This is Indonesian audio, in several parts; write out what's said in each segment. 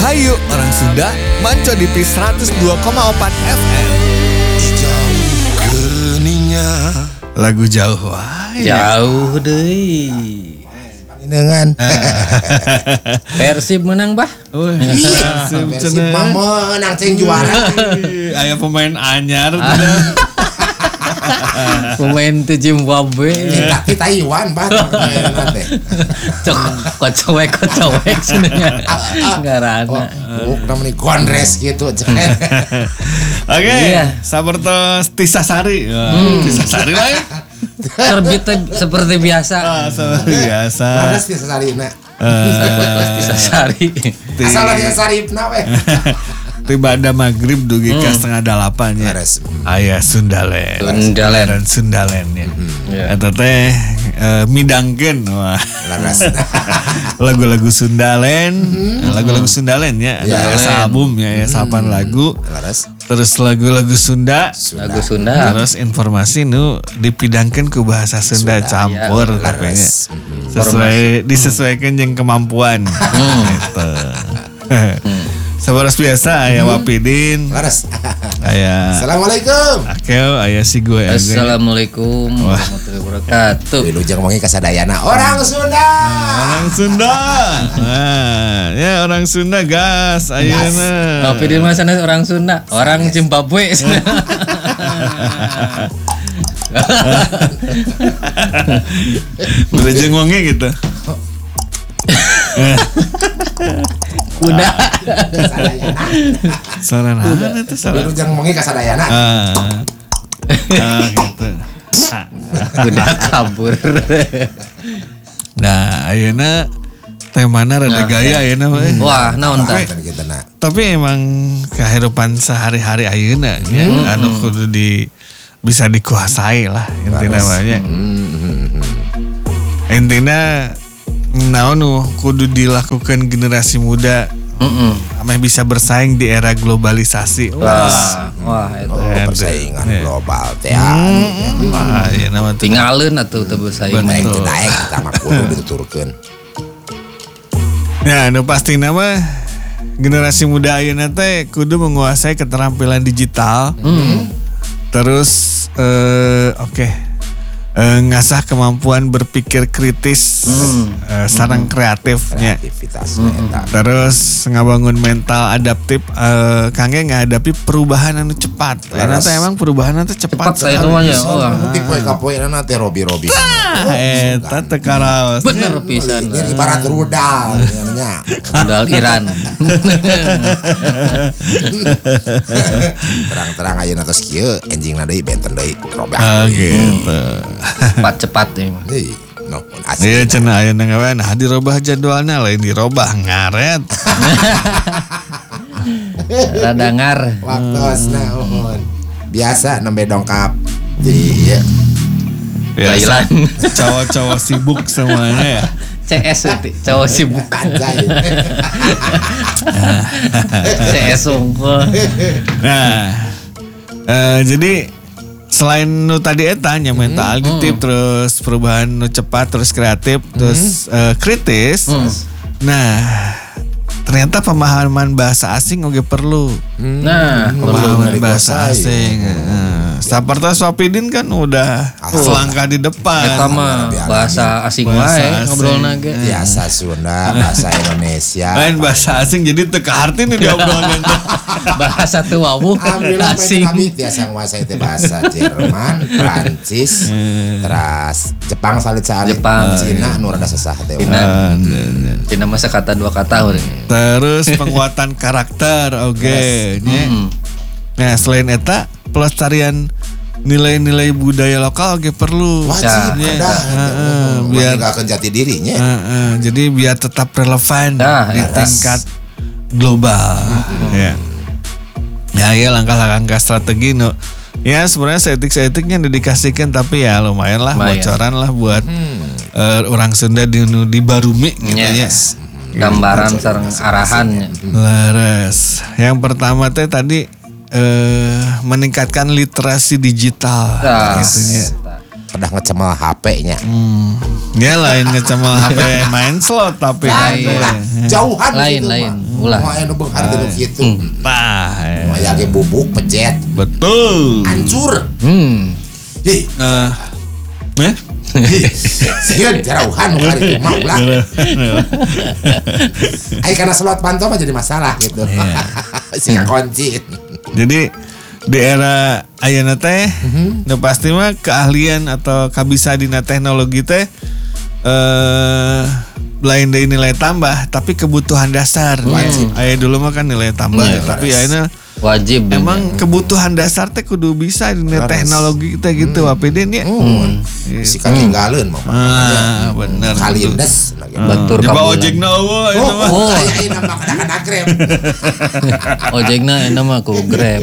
Hayu orang Sunda, manco di Pis 102,4 FM. Jauh keningnya. Lagu jauh wae. Jauh deh. Dengan Persib menang bah. Persib mah menang cing juara. Aya pemain anyar. Pemain tuh Zimbabwe. Tapi Taiwan bah. Kocowek sebenarnya. Garana. Namanya Gondres gitu. Oke, Iya. sapertos Tisasari. Tisasari lah ya. Terbit seperti biasa. Seperti biasa. Gondres bisa sarina. Tisasari. Asal dia saripna we. Tiba ada maghrib dugi ka 7:30 nya. Aya Sundalen. Sundalen ya. Eta teh midangkeun wah. Lagu-lagu Sundalen, lagu-lagu Sundalen ya. Ada album ya, 8 lagu. Terus lagu-lagu Sunda. Lagu Sunda. Terus informasi nu dipidangkeun ku bahasa Sunda campur katanya. Disesuaikan jeung kemampuan. Gitu. Sabaras biasa aya Wapidin. Laras. Aya Assalamualaikum. Akel aya si gue. Assalamualaikum warahmatullahi wabarakatuh. Wilujeng mangi kasadayana orang Sunda. Orang Sunda. Nah, ya orang Sunda gas ayeuna. Tapi di mana orang Sunda, orang Zimbabwe. Wilujeng mangi gitu. Kuda. Sarana itu sarana. Wilujeng mangi kasadayana. Gitu. Kuda kabur. Nah, ayeuna temana rada gaya ayeuna mah. Wah, naon tah? Tapi emang kehidupan sehari-hari ayeuna nya anu kudu bisa dikuasai lah intinya namanya. Intinya naon nu kudu dilakukan generasi muda ameh bisa bersaing di era globalisasi. Wah, itu persaingan global teh. Ya nama tinggalin atuh teu bersaing. Naik kita mah kudu dituturkeun. Ya, anu pasti nama generasi muda ayeuna teh kudu menguasai keterampilan digital. Terus ngasah kemampuan berpikir kritis, sareng kreatifnya. Terus ngabangun mental adaptif, kangge ngahadapi perubahan anu cepat. Karena emang perubahan anu cepat saya semuanya. Tipe kapoeuna teh robi-robi. Eta teh karaos. Bener pisan. Ini ibarat rudal nya. Rudal Iran. Terang-terang ayeuna tos kieu enjingna deui benten deui robah. Gitu. Cepat nih. Iya cenah ayeuna ngawe nah dirobah jadwalnya lain dirobah ngaret. Rada ngar. Waktosna biasa nembe dongkap. Iya. Biasa. Cowok-cowok sibuk semuanya ya. CS cowok sibuk. CS unggul. Nah, jadi selain nu tadi eta nya mental adaptif terus perubahan nu cepat terus kreatif terus kritis. Nah, ternyata pemahaman bahasa asing oge perlu. Pemahaman bahasa asing. Sapertos Wapidin kan udah selangkah di depan. Eta mah bahasa asing wae ngobrolna ge. Biasa Sunda, bahasa Indonesia. Lain bahasa asing jadi teu kaharti nu diobrolkeun. Bahasa teu wawuh asing. Biasa nguasai teh bahasa Jerman, Prancis, terus Jepang salit-salit. Cina nu rada sesah teh. Cina mah sakata 2 kata we. Terus penguatan karakter oge nya. Nah, selain eta pelestarian nilai-nilai budaya lokal oge perlu. Wajib biar meninggalkan jati dirinya. Jadi biar tetap relevan di tingkat global. Ya langkah-langkah strategi nu ya sebenarnya seetik-seetiknya didikasihkan tapi ya lumayan lah bocoran lah buat orang Sunda di Barumi gitu ya. Gambaran sareng arahannya. Laras. Yang pertama teh tadi meningkatkan literasi digital. pernah ngecemel HP-nya. Ya lain ngecemel HP main slot tapi Jauhan Lain ulah. Mau anu beunghar gitu kitu. tah. Aya ge bubuk pejet. Betul. Hancur. Ih, sieun jarauhan nu hari mah ulah. Ai karena slot pantau mah jadi masalah gitu. Sing kunci. Jadi di era ayeuna teh nu pasti mah keahlian atau kabisa dina teknologi teh lain dari nilai tambah tapi kebutuhan dasar. Aya dulu mah kan nilai tambah tapi ayeuna Wajib. emang kebutuhan dasar teh kudu bisa dina teknologi kita gitu apeden ya. Si katinggalin mah. Bener. Kalindes. Batur Coba kabulan. ojekna eueuh eta mah. Kayak nama kadang-kadang Grab. Ojekna enak mah ku Grab.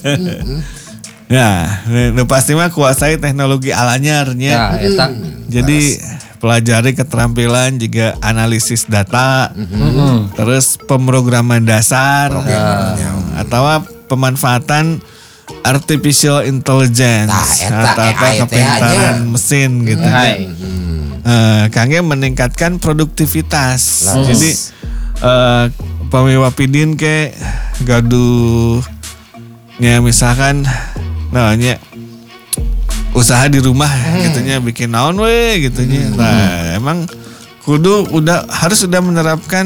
Ya, nu pasti mah kuasai teknologi alanyarnya. Ya, eta. Jadi pelajari keterampilan juga analisis data, terus pemrograman dasar, atau pemanfaatan artificial intelligence Nah, eta atau AI kepintaran mesin gitu. Kangge meningkatkan produktivitas. Jadi pemiwapidin ke gaduhnya misalkan namanya usaha di rumah gitunya bikin naon we gitunya. Nah, emang kudu harus menerapkan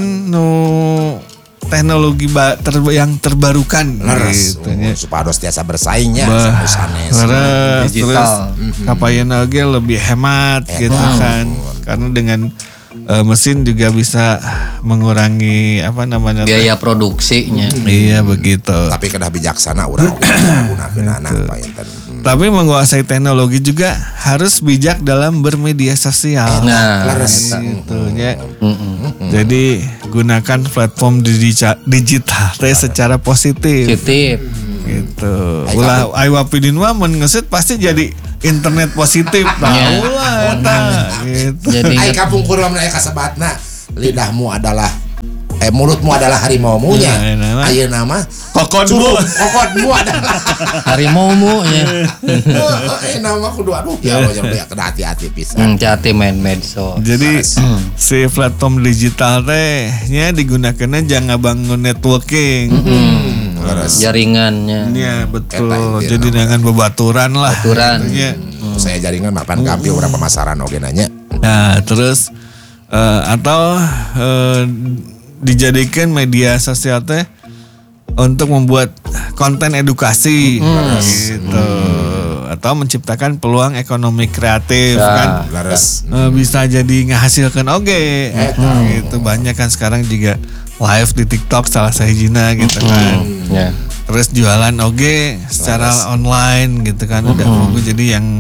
teknologi yang terbarukan gitunya. Supados tiasa bersaingnya sanes. Digital. Terus kapayeuna ge lebih hemat gitu kan. Karena dengan mesin juga bisa mengurangi Biaya produksinya. Iya begitu. Tapi kedah bijaksana urang gunakeun anak painten. Tapi menguasai teknologi juga harus bijak dalam bermedia sosial. Nah, Laras Gitu ya. Jadi gunakan platform digital teh secara positif. positif. Gitu. Ulah Aiwapidin mah mun ngeset pasti jadi internet positif. Tahu lah eta. Gitu. Jadi ai kapungkur mah aya kasebatna lidahmu adalah mulutmu adalah harimau-munya. Ayeuna mah kokodmu adalah harimau-mu nya. nama kudu aduh ya kena hati-hati pisan. Hati main medsos. Jadi si platform digital teh nya digunakannya jangan bangun networking. Jaringannya. Iya betul. Jadi dengan bebaturan lah. Bebaturan. Gitu, Saya jaringan mapan gampi urang pemasaran oge nanya. Nah terus atau dijadikan media sosial teh untuk membuat konten edukasi gitu atau menciptakan peluang ekonomi kreatif kan bisa jadi ngehasilkan oge gitu banyak kan sekarang juga live di TikTok salah sahijina gitu kan terus jualan oge secara online gitu kan udah jadi yang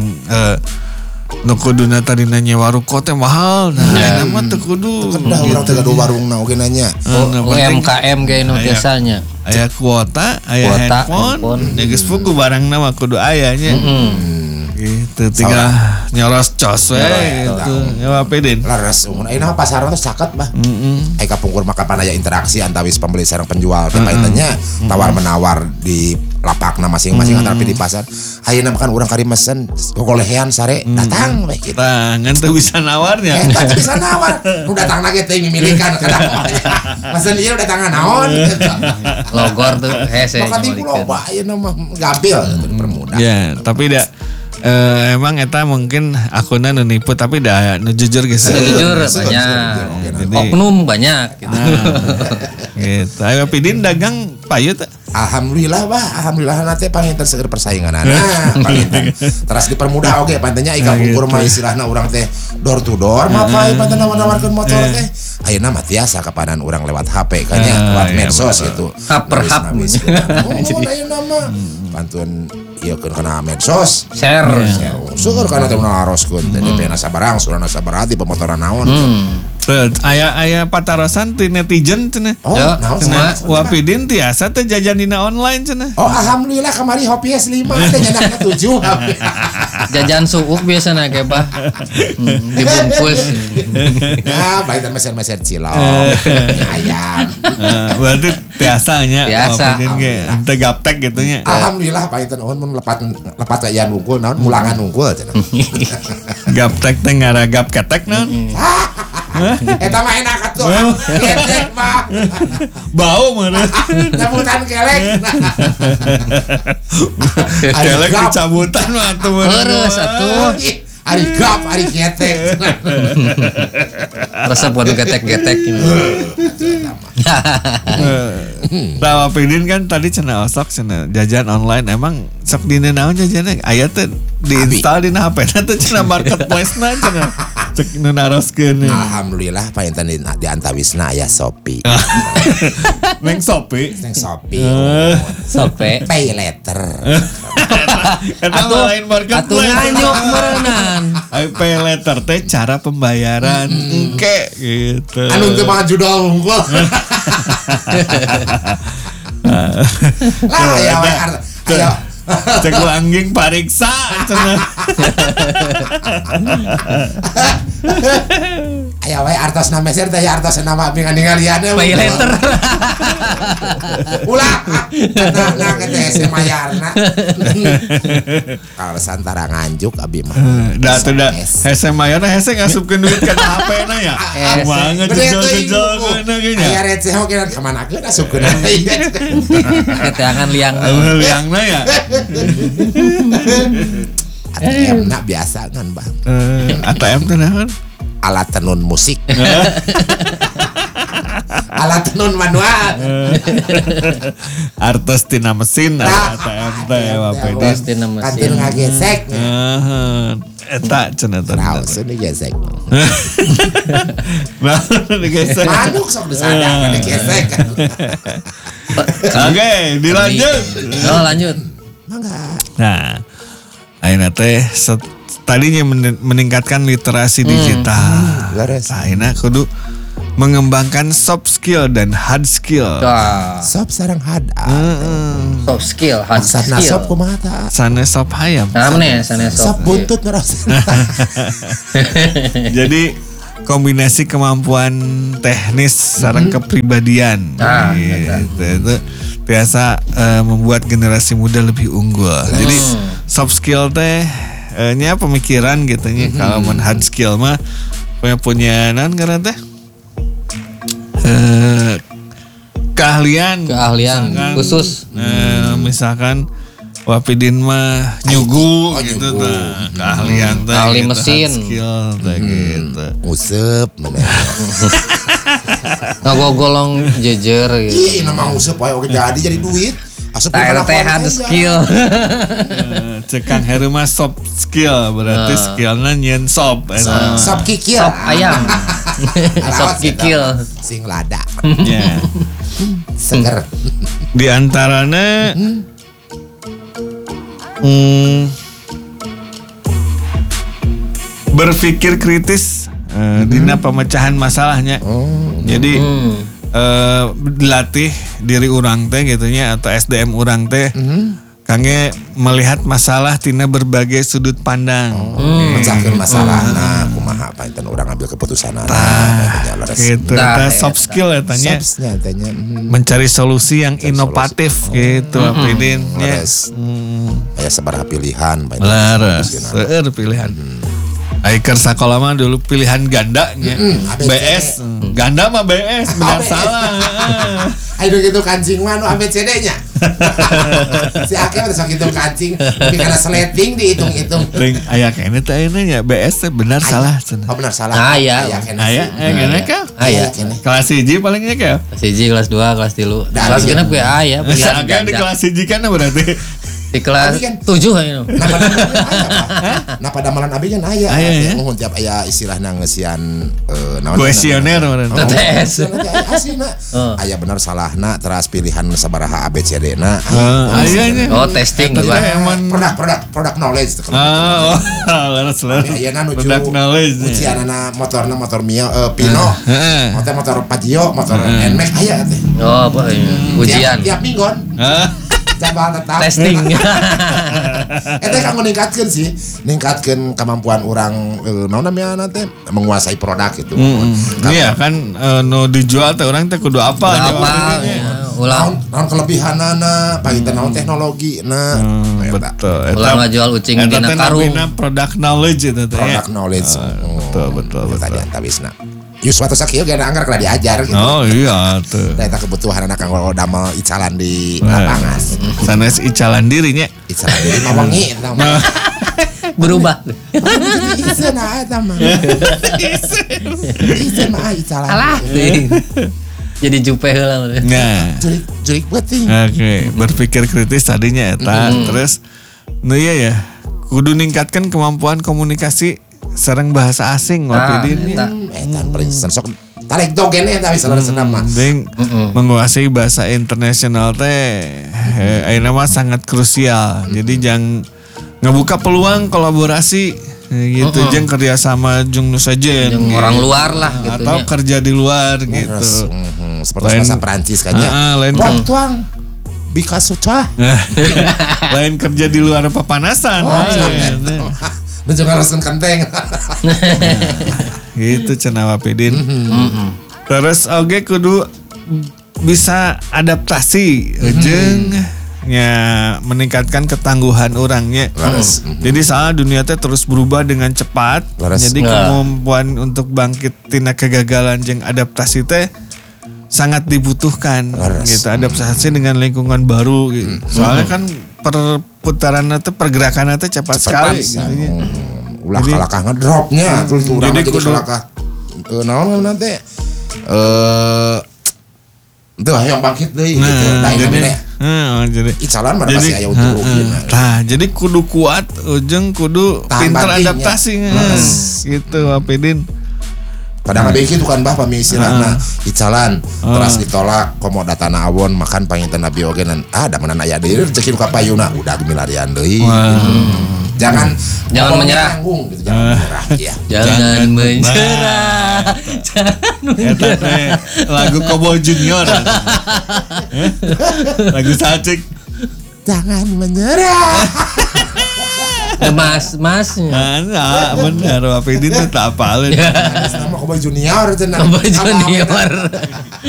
nu kuduna tadina nyewa ruko teh mahal. Nah, nama teu kudu. Kedah urang teh gaduh warungna oge nanya. UMKM ge nu biasanya. Aya kuota, aya handphone. Ya geus pugu barangna mah kudu aya nya. Gitu tinggal nyoros cos we gitu. Nyawa pedin. Laras mun ayeuna pasaran teh caket bah. Ai kapungkur maka panaya interaksi antawis pembeli sareng penjual teh paintenya tawar-menawar di lapakna masing-masing antara di pasar. Ayeuna makan urang kari mesen gogolehean sare datang we kitu. Tah ngan teu bisa nawarnya. Eta teu bisa nawar. Nu datangna ge teh mimilikan kada. Mesen ieu datangan naon. Logor tuh hese. Maka di loba ayeuna mah gabil dipermudah. Ya, tapi emang eta mungkin akunna nu nipu tapi da nu jujur geus. Jujur banyak. Oknum banyak gitu. Gitu. Ayo pidin dagang payu teh. Alhamdulillah bah, alhamdulillah nanti panginten seger persaingan panginten teras dipermudah oge pantenya ika ukur mah istilahna urang teh door to door mah pae panten nawarkeun motor teh ayeuna mah tiasa kapanan urang lewat HP kan ya lewat medsos gitu Hap per hap. ayeuna mah pantun ieu keun kana medsos Share. syukur kana teh naroskeun teh DP-na sabarang surana sabaraha di pemotoran naon Aya patarosan ti netizen cenah. naon Wapidin tiasa teh jajan dina online cenah. alhamdulillah kemari Hopi S5 teh nyanakna 7 Jajan suuk biasanya kayak bah. Dibungkus. Nah, baik meser-meser cilok, ayam. Berarti biasanya. Biasa. Ente gaptek gitunya. Alhamdulillah Pak Iten mun lepat kayak unggul naon mulangan unggul cenah. Gaptek teh ngaragap ketek naon. Eta mah enak atuh. Ketek mah. Bau mana? Cabutan kelek. Kelek dicabutan mah atuh. Heureuh atuh. Ari gap, ari ketek. Resep buat getek-getek. Nah, Pidin kan tadi cenah osok cenah jajan online emang sok dina naon jajanna aya teh diinstal dina HP-na teh cenah marketplace-na cenah cek nu naroskeun. Alhamdulillah Pak Enten di antawisna aya Shopee. Neng Shopee. Neng Shopee. Sope. Pay letter. Eta lain marketplace. Atuh nganyuk meureunan. Pay letter teh cara pembayaran engke gitu. Anu teu mah judul unggul. Lah ya ayo. Cek langging pariksa cenah. Aya wae artosna meser teh artosna mah ningali-ningali. Pay letter. Ulah. Nah kita semayarna. Kalau santara nganjuk abi mah. Da teh da hese mayana hese ngasupkeun duit ka HP-na ya. Mangga jejol-jejol keuna ge nya. Aya receh oge ka manakeun asupkeun. Keteangan liang. Liangna ya. ATM nak biasa kan bang. ATM teh naon? Alat tenun musik. Alat tenun manual. Artos tina mesin ATM teh Artos tina mesin. Kantin ngagesek. Eta cenah teh. Raos ini gesek. Gesek. Manuk sok disana gesek. Oke, dilanjut. Oh, lanjut. Mangga. Nah, ayeuna teh tadinya meningkatkan literasi digital. Lares. Ayeuna kudu mengembangkan soft skill dan hard skill. Sop sareng hard. Soft skill, hard Maksudna skill. sop kumaha ta? Sanes sop hayam. Namanya sana Sop soft. buntut meros. Jadi kombinasi kemampuan teknis sareng kepribadian. Gitu. Itu biasa membuat generasi muda lebih unggul. Jadi soft skill teh nya pemikiran gitu nya. Kalau hard skill mah punya naon ngaran teh? Keahlian misalkan, khusus. Misalkan Wapidin mah nyugu gitu tah. Keahlian teh. Ahli gitu, mesin. hard skill teh gitu. Usep mana? Ngagogolong jejer gitu. Ih, nama usep wae oge jadi duit. Asup TRT hard skill. Cekang heru mah soft skill berarti skillna nyen sop. Sop kikil. Sop ayam. Sop kikil. Sing lada. Ya. Seger. Di antaranya berpikir kritis dina pemecahan masalahnya. Jadi dilatih diri urang teh gitunya atau SDM urang teh kangge melihat masalah tina berbagai sudut pandang. Mecahkeun masalahna kumaha painten urang ambil keputusanna. Gitu. Eta soft skill ya tanya. Mencari solusi yang inovatif gitu Pidin nya. Aya sabaraha pilihan painten. Laras, seueur pilihan. Aiker sakola mah dulu pilihan ganda nya. BS. Ganda mah BS, benar salah. Ayo gitu kancing mah nu ABCD-nya. Si Aki mah sok hitung kancing, tapi karena sleting dihitung-hitung. Ring aya kene teh ayeuna nya BS teh benar salah cenah. Oh benar salah. Aya. Aya kene ka? Aya. Kelas 1 palingnya ka? Kelas 1, kelas 2, kelas 3. Kelas genep ge aya pilihan Kan di ganda. kelas 1 kan berarti. Di kelas 7 aya. Nah pada malam abi kan aya. Nuhun tiap aya istilahna ngeusian naon. Kuesioner meureun. TTS. Asina. Aya bener salahna teras pilihan sabaraha ABCD-na. Aya nya. Oh, testing juga. Produk knowledge. Laras. Ayeuna nuju Product knowledge. ujianana motorna motor Mio Pino. Motor Pajio, motor Nmax aya teh. Oh, apa ini? Ujian. Tiap minggon. Cabal tetap. Testing. Eta kanggo ningkatkeun sih, ningkatkeun kemampuan orang naon namanya teh menguasai produk gitu. Iya kan nu dijual teh orang teh kudu apa Ulang naon kelebihanana, pagi teh naon teknologina. Betul. Ulang ngajual ucing dina karung. Product knowledge itu teh. Product knowledge. Betul. Tadi antawisna. Yus suatu sakieu ge anggar kada diajar gitu. Oh iya tuh. Da eta kebutuhan anak kanggo damel icalan di lapangan. Sanes icalan dirinya. Icalan diri mah wengi eta mah. Berubah. Iseun eta mah. Iseun mah icalan. Alah. Jadi jupe heula. Nah. Jurik penting. Oke, berpikir kritis tadinya eta. Terus ya kudu ningkatkan kemampuan komunikasi sareng bahasa asing waktu ini. Eta prinsen sok tarik dogen eta bisa senam mah. Menguasai bahasa internasional teh ayeuna mah sangat krusial. Jadi jangan ngebuka peluang kolaborasi gitu jeung kerjasama jeung nu sajen jeung orang luar lah gitu atau kerja di luar gitu. Seperti bahasa Perancis kayaknya. Lain tuang bika suca. Lain kerja di luar papanasan. Dan juga harus kenteng. Gitu cenah Wapidin. Terus oge kudu bisa adaptasi jeung meningkatkan ketangguhan orangnya. Jadi salah dunia teh terus berubah dengan cepat. Jadi kemampuan untuk bangkit tina kegagalan jeung adaptasi teh sangat dibutuhkan gitu, adaptasi dengan lingkungan baru gitu. Soalnya kan perputaran itu pergerakan itu cepat sekali gitu. Ulah kalakah ngedropnya terus urang jadi kalakah naon nanti itu yang bangkit deui gitu. Jadi icalan mah pasti aya untuk jadi kudu kuat jeung kudu pinter adaptasi gitu Apidin. Kadang abeki itu kan bah pamisilana icalan teras ditolak komo datana awon makan panginten nabi oge da mana aya deui rezeki nu ka payuna udah gemilarian deui. Jangan menyerah. Gitu, jangan menyerah ya. Jangan menyerah. Lagu Kobo Junior. Lagu Sacik. Jangan menyerah. Mas-masnya. Benar, Wapidin itu tak apalin. Nama Kobo Junior cenah. Kobo Junior.